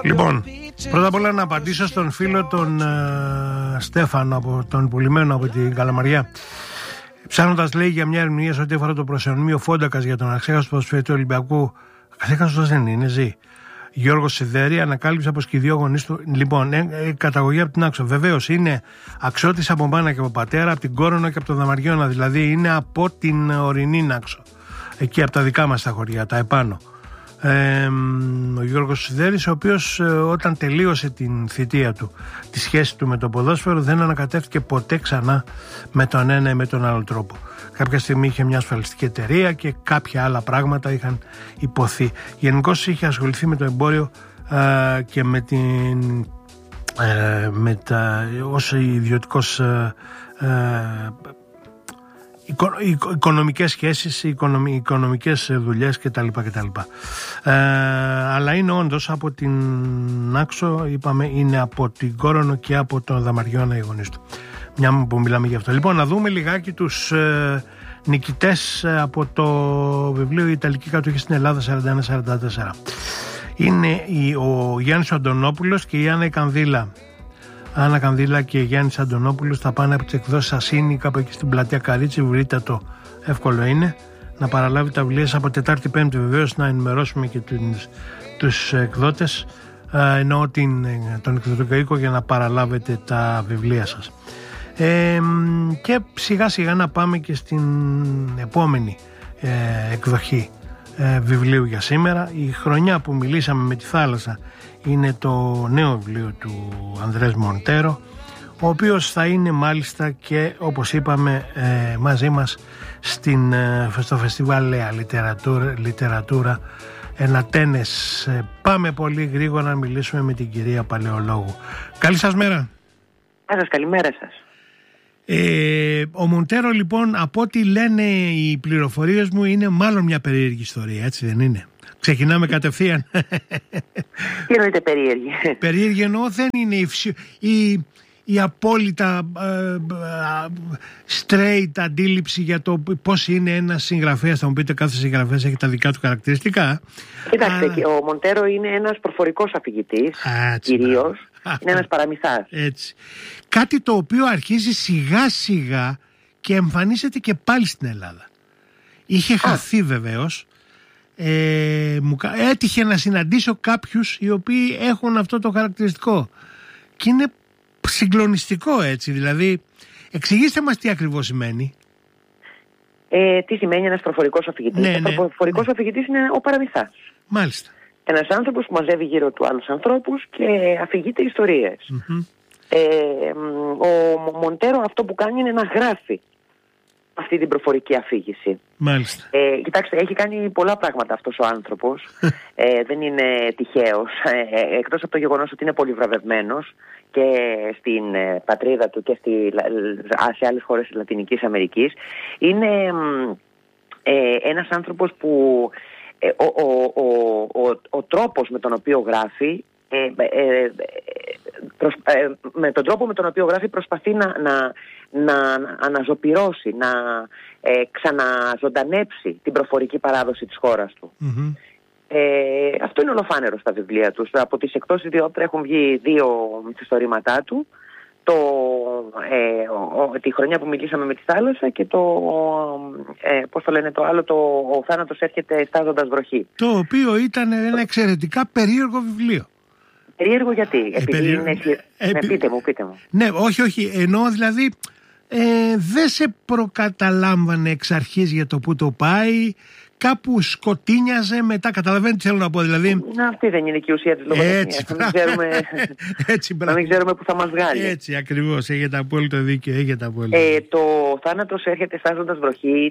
Λοιπόν, πρώτα απ' όλα να απαντήσω στον φίλο τον Στέφανο, από τον πουλημένο από την Καλαμαριά. Ψάχνοντας, λέει, για μια ερμηνεία σε ό,τι αφορά το προσωνύμιο Φόντακας για τον αξέχαστο ποδοσφαιριστή του Ολυμπιακού. Αξέχαστος δεν είναι, ζει. Γιώργο Σιδέρη, ανακάλυψε από σκηδίο γονείς του. Λοιπόν, καταγωγή από την Άξο. Βεβαίως είναι αξιώτης από μάνα και από πατέρα, από την Κόρονο και από τον Δαμαριώνα. Δηλαδή είναι από την ορεινή Νάξο. Εκεί από τα δικά μας τα χωριά, τα επάνω. Ο Γιώργος Σιδέρης, ο οποίος όταν τελείωσε την θητεία του, τη σχέση του με το ποδόσφαιρο, δεν ανακατεύτηκε ποτέ ξανά με τον ένα ή με τον άλλο τρόπο. Κάποια στιγμή είχε μια ασφαλιστική εταιρεία και κάποια άλλα πράγματα είχαν υποθεί. Γενικώς είχε ασχοληθεί με το εμπόριο και με την ως ιδιωτικός οικονομικές σχέσεις, οικονομικές δουλειές κτλ. Αλλά είναι όντως από την Άξο, είπαμε, είναι από την Κόρονο και από τον Δαμαριώνα οι γονείς του. Μια που μιλάμε γι' αυτό. Λοιπόν, να δούμε λιγάκι τους νικητές από το βιβλίο «Η Ιταλική κατοχή στην Ελλάδα 41-44». Είναι ο Γιάννης Αντωνόπουλος και η Άννα Κανδύλα. Άννα Κανδύλα και Γιάννης Αντωνόπουλος θα πάνε από τις εκδόσεις Ασίνη, κάπου εκεί στην πλατεία Καρίτσι. Βρείτε το, εύκολο είναι να παραλάβει τα βιβλία από Τετάρτη Πέμπτη, βεβαίως να ενημερώσουμε και τους εκδότες, εννοώ τον εκδοτικό οίκο, για να παραλάβετε τα βιβλία σας. Και σιγά σιγά να πάμε και στην επόμενη εκδοχή βιβλίου για σήμερα. Η χρονιά που μιλήσαμε με τη θάλασσα είναι το νέο βιβλίο του Ανδρές Μοντέρο, ο οποίος θα είναι μάλιστα και, όπως είπαμε, μαζί μας στο φεστιβάλ Λέα Λιτερατούρα Ενατένες. Πάμε πολύ γρήγορα να μιλήσουμε με την κυρία Παλαιολόγου. Καλή σας μέρα. Καλημέρα σας. Ο Μοντέρο, λοιπόν, από ό,τι λένε οι πληροφορίες μου, είναι μάλλον μια περίεργη ιστορία, έτσι δεν είναι? Ξεκινάμε κατευθείαν. Τι εννοείται περίεργη? Περίεργη εννοώ δεν είναι η απόλυτα straight αντίληψη για το πώς είναι ένας συγγραφέας. Θα μου πείτε, κάθε συγγραφέας έχει τα δικά του χαρακτηριστικά. Κοιτάξτε, ο Μοντέρο είναι ένας προφορικός αφηγητής, κυρίως. Είναι ένας παραμυθάς. Έτσι. Κάτι το οποίο αρχίζει σιγά σιγά και εμφανίζεται και πάλι στην Ελλάδα. Είχε χαθεί βεβαίως. Έτυχε να συναντήσω κάποιους οι οποίοι έχουν αυτό το χαρακτηριστικό και είναι συγκλονιστικό, έτσι. Δηλαδή, εξηγήστε μας τι ακριβώς σημαίνει. Τι σημαίνει ένας προφορικός αφηγητής? Ο προφορικός αφηγητής είναι ο παραμυθάς. Μάλιστα. Ένας άνθρωπος που μαζεύει γύρω του άλλους ανθρώπους και αφηγείται ιστορίες. Ο Μοντέρο αυτό που κάνει είναι να γράφει αυτή την προφορική αφήγηση. Μάλιστα. Κοιτάξτε, έχει κάνει πολλά πράγματα αυτός ο άνθρωπος. Δεν είναι τυχαίος. Εκτός από το γεγονός ότι είναι πολύ βραβευμένος και στην πατρίδα του και σε άλλες χώρες της Λατινικής Αμερικής, είναι ένας άνθρωπος που ο τρόπος με τον οποίο γράφει, με τον τρόπο με τον οποίο γράφει προσπαθεί να αναζωπυρώσει, να ξαναζωντανέψει την προφορική παράδοση της χώρας του. Αυτό είναι ολοφάνερο στα βιβλία του. Από τις εκτός ιδιότητα έχουν βγει 2 μυθιστορήματά του, τη χρονιά που μιλήσαμε με τη θάλασσα και πώς το λένε το άλλο, ο θάνατος έρχεται στάζοντας βροχή. Το οποίο ήταν ένα εξαιρετικά περίεργο βιβλίο. Περίεργο γιατί? Πείτε μου. Ναι, όχι. Εννοώ δηλαδή δεν σε προκαταλάμβανε εξ αρχής για το που το πάει. Κάπου σκοτίνιαζε μετά. Καταλαβαίνετε τι θέλω να πω, δηλαδή. Αυτή δεν είναι και η ουσία της λογοτεχνίας. Να μην ξέρουμε που θα μας βγάλει. Έτσι ακριβώς. Έχετε απόλυτο δίκιο. Το θάνατος έρχεται στάζοντας βροχή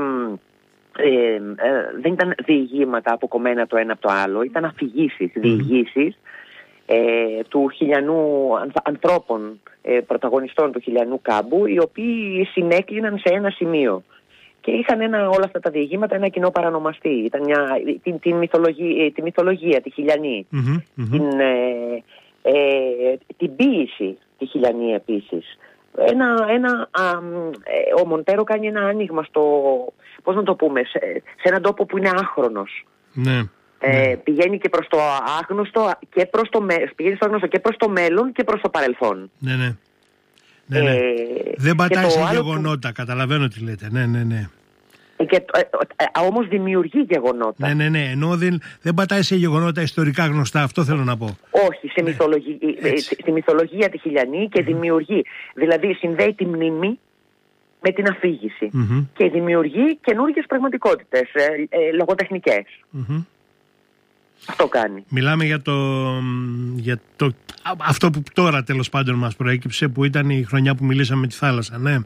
δεν ήταν διηγήματα αποκομμένα το ένα από το άλλο. Ήταν αφηγήσεις, διηγήσεις του χιλιανού ανθρώπων, πρωταγωνιστών του χιλιανού κάμπου, οι οποίοι συνέκλειναν σε ένα σημείο. Και είχαν όλα αυτά τα διηγήματα ένα κοινό παρανομαστή. Ήταν τη μυθολογία, τη χιλιανή. Την ποίηση τη χιλιανή επίσης. Ο Μοντέρο κάνει ένα άνοιγμα πώς να το πούμε, σε έναν τόπο που είναι άχρονος. Ναι. Πηγαίνει και προς το άγνωστο και πηγαίνει στο άγνωστο και προς το μέλλον και προς το παρελθόν. Ναι. Δεν πατάει σε γεγονότα, καταλαβαίνω τι λέτε. Ναι. Όμως δημιουργεί γεγονότα. Ναι. Ενώ δεν πατάει σε γεγονότα ιστορικά γνωστά, αυτό θέλω να πω. Όχι, στη μυθολογία τη χιλιανή και δημιουργεί. Δηλαδή συνδέει τη μνήμη με την αφήγηση και δημιουργεί καινούργιες πραγματικότητες, λογοτεχνικές. Αυτό κάνει. Μιλάμε για αυτό που τώρα τέλος πάντων μας προέκυψε, που ήταν η χρονιά που μιλήσαμε με τη θάλασσα, ναι.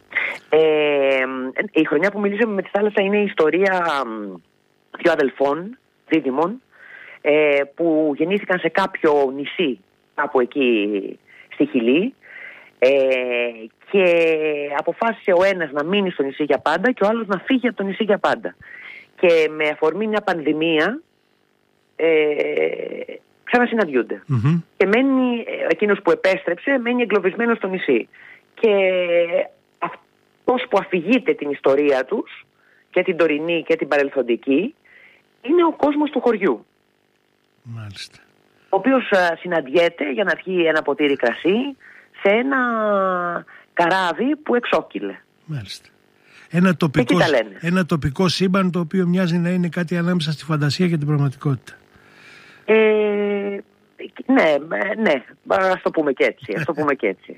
Η χρονιά που μιλήσαμε με τη θάλασσα είναι η ιστορία δύο αδελφών, δίδυμων, που γεννήθηκαν σε κάποιο νησί κάπου εκεί στη Χιλή, και αποφάσισε ο ένας να μείνει στο νησί για πάντα και ο άλλος να φύγει από το νησί για πάντα. Και με αφορμή μια πανδημία ξανασυναντιούνται. Και μένει, εκείνος που επέστρεψε μένει εγκλωβισμένος στο νησί. Και αυτός που αφηγείται την ιστορία τους, και την τωρινή και την παρελθοντική, είναι ο κόσμος του χωριού. Μάλιστα. Ο οποίος συναντιέται για να πιει ένα ποτήρι κρασί σε ένα καράβι που εξόκυλε. Μάλιστα. Ένα τοπικό σύμπαν, το οποίο μοιάζει να είναι κάτι ανάμεσα στη φαντασία και την πραγματικότητα. Ναι, ας το πούμε και έτσι.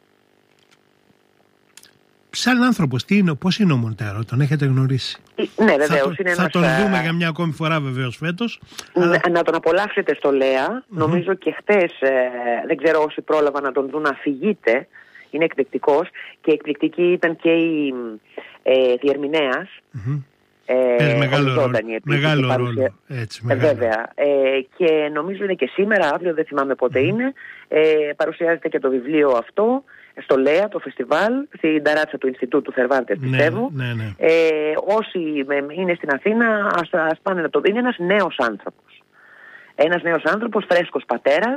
Σαν άνθρωπος, πώς είναι ο Μοντέρο, τον έχετε γνωρίσει? Ναι, βεβαίως. Θα τον δούμε για μια ακόμη φορά βεβαίως φέτος. Να τον απολαύσετε στο Λέα. Νομίζω και χτες, δεν ξέρω όσοι πρόλαβαν να τον δουν να αφηγείται. Είναι εκπληκτικός και εκπληκτική ήταν και η διερμηνέας. Μεγάλο ρόλο. Έτσι, βέβαια. Και νομίζω είναι και σήμερα, αύριο δεν θυμάμαι πότε είναι. Παρουσιάζεται και το βιβλίο αυτό στο Λέα, το φεστιβάλ, στην ταράτσα του Ινστιτούτου Θερβάντες, πιστεύω. Ναι. Όσοι είναι στην Αθήνα, ας πάνε να το δουν. Είναι ένας νέος άνθρωπος. Ένας νέος άνθρωπος, φρέσκος πατέρας,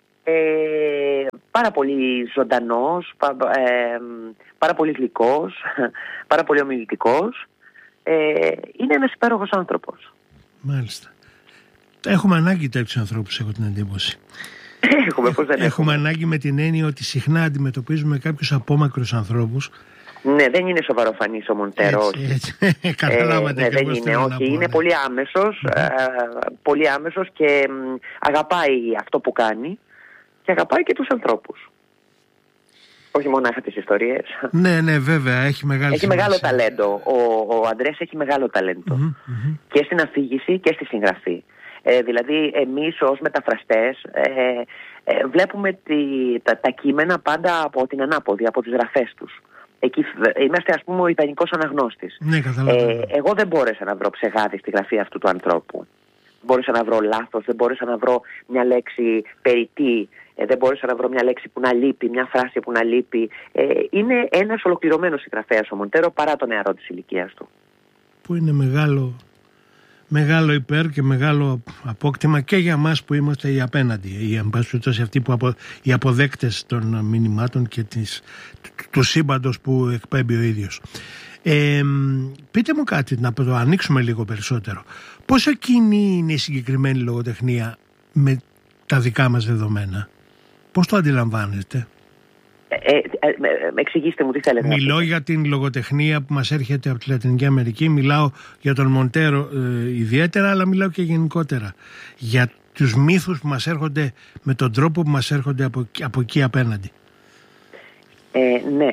πάρα πολύ ζωντανός, πάρα πολύ γλυκός, πάρα πολύ ομιλητικός. Είναι ένας υπέροχος άνθρωπος. Μάλιστα. Έχουμε ανάγκη τέτοιους ανθρώπους, έχω την εντύπωση. Έχουμε ανάγκη με την έννοια ότι συχνά αντιμετωπίζουμε κάποιους απόμακρους ανθρώπους. Ναι, δεν είναι σοβαροφανής ο Μοντέρο. Καταλάβατε. Δεν είναι, όχι. Είναι πολύ άμεσος, πολύ άμεσος και αγαπάει αυτό που κάνει και αγαπάει και τους ανθρώπους. Όχι μονάχα τις ιστορίες. Ναι, βέβαια, έχει μεγάλο ταλέντο. Ο Αντρέας έχει μεγάλο ταλέντο. Και στην αφήγηση και στη συγγραφή. Δηλαδή εμείς ως μεταφραστές βλέπουμε τα κείμενα πάντα από την ανάποδη, από τις γραφές τους. Εκεί είμαστε, ας πούμε, ο ιδανικός αναγνώστης. Ναι, εγώ δεν μπόρεσα να βρω ψεγάδι στη γραφή αυτού του ανθρώπου. Μπόρεσα να βρω λάθος, δεν μπόρεσα να βρω μια λέξη περιττή, δεν μπόρεσα να βρω μια λέξη που να λείπει, μια φράση που να λείπει. Είναι ένας ολοκληρωμένος συγγραφέας ο Μοντέρο, παρά το νεαρό της ηλικίας του. Που είναι μεγάλο υπέρ και μεγάλο απόκτημα και για μας που είμαστε οι απέναντι, οι αποδέκτες των μηνυμάτων και του σύμπαντος που εκπέμπει ο ίδιος. Πείτε μου κάτι, να το ανοίξουμε λίγο περισσότερο. Πόσο κοινή είναι η συγκεκριμένη λογοτεχνία με τα δικά μας δεδομένα? Πώς το αντιλαμβάνετε? Εξηγήστε μου τι θέλετε. Μιλώ για την λογοτεχνία που μας έρχεται από τη Λατινική Αμερική, μιλάω για τον Μοντέρο ιδιαίτερα, αλλά μιλάω και γενικότερα για τους μύθους που μας έρχονται με τον τρόπο που μας έρχονται από εκεί απέναντι. Ναι,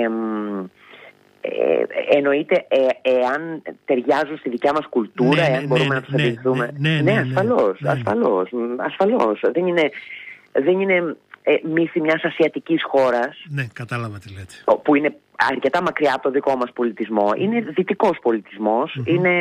εννοείται εάν ταιριάζουν στη δικιά μας κουλτούρα, εάν μπορούμε να τους αντιληφθούμε. Ναι, ασφαλώς. Δεν είναι μύθι μιας ασιατικής χώρας. Ναι, κατάλαβα τι λέτε. Που είναι αρκετά μακριά από το δικό μας πολιτισμό. Είναι δυτικός πολιτισμός.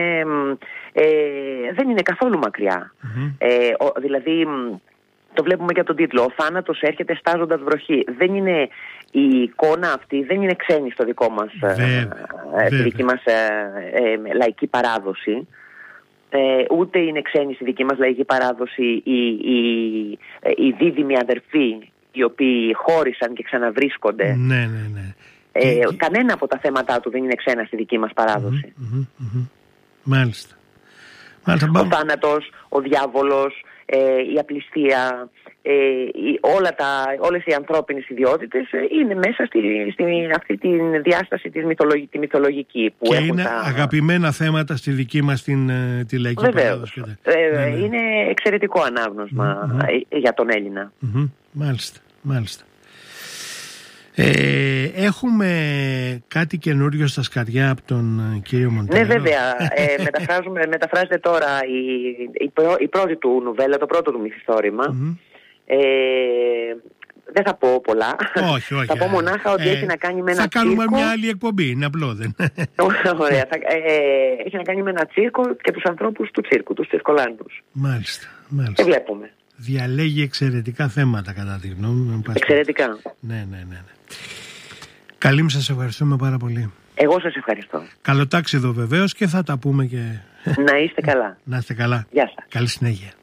Δεν είναι καθόλου μακριά. Δηλαδή, το βλέπουμε και τον τίτλο. Ο θάνατος έρχεται στάζοντας βροχή. Δεν είναι η εικόνα αυτή, δεν είναι ξένη στο δικό μας, στη δική μας λαϊκή παράδοση. Ούτε είναι ξένοι στη δική μας λαϊκή παράδοση οι δίδυμοι αδερφοί οι οποίοι χώρισαν και ξαναβρίσκονται. Ναι. Κανένα από τα θέματα του δεν είναι ξένα στη δική μας παράδοση. Μάλιστα. Ο θάνατος, ο διάβολος, η απληστία, όλες οι ανθρώπινες ιδιότητες είναι μέσα αυτή τη διάσταση τη μυθολογική που και έχουν είναι αγαπημένα θέματα στη δική μας τη λαϊκή παράδοση. Είναι εξαιρετικό ανάγνωσμα για τον Έλληνα. Μάλιστα. Έχουμε κάτι καινούριο στα σκαριά από τον κύριο Μοντέλο? Ναι, βέβαια. Μεταφράζεται τώρα η πρώτη του νουβέλα, το πρώτο του μυθιστόρημα. Δεν θα πω πολλά. Όχι. Θα πω μονάχα ότι έχει να κάνει με ένα τσίρκο. Θα κάνουμε μια άλλη εκπομπή, είναι απλό, δεν? Ωραία. Έχει να κάνει με ένα τσίρκο και τους ανθρώπους του τσίρκου, τους τσιρκολάνους. Μάλιστα. Και βλέπουμε. Διαλέγει εξαιρετικά θέματα, κατά τη γνώμη μου. Εξαιρετικά. Ναι. Καλή μου, σας ευχαριστούμε πάρα πολύ. Εγώ σας ευχαριστώ. Καλό τάξιδο βεβαίως και θα τα πούμε και... Να είστε καλά. Να είστε καλά. Γεια σας. Καλή συνέχεια.